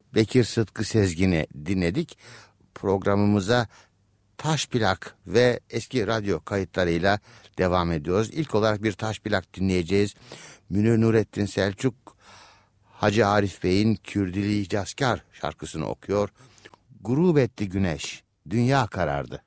Bekir Sıtkı Sezgin'i dinledik. Programımıza taş plak ve eski radyo kayıtlarıyla devam ediyoruz. İlk olarak bir taş plak dinleyeceğiz. Münir Nurettin Selçuk, Hacı Arif Bey'in Kürdili Cazkar şarkısını okuyor. Gurub etti güneş, dünya karardı.